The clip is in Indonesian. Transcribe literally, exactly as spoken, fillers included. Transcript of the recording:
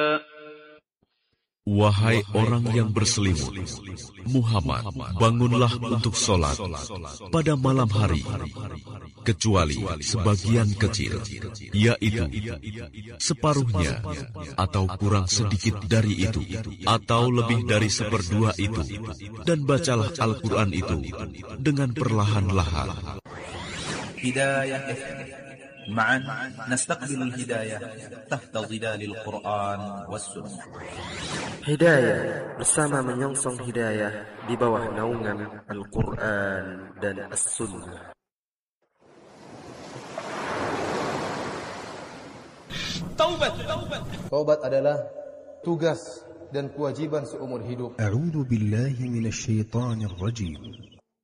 Wahai orang yang berselimut, Muhammad, bangunlah untuk sholat pada malam hari, kecuali sebagian kecil, yaitu separuhnya atau kurang sedikit dari itu, atau lebih dari seperdua itu, dan bacalah Al-Quran itu dengan perlahan-lahan. Hidayah معا نستقبل الهداية تحت ظلال القرآن والسنة. Hidayah bersama menyongsong hidayah di bawah naungan Al-Quran dan As-Sunnah. Taubat. Taubat adalah tugas dan kewajiban seumur hidup. A'udzu billahi minasy syaithanir rajim.